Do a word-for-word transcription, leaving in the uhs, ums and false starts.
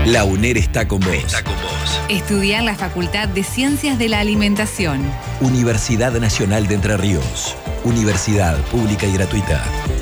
La UNER está con vos. Está con vos. Estudia en la Facultad de Ciencias de la Alimentación. Universidad Nacional de Entre Ríos. Universidad pública y gratuita.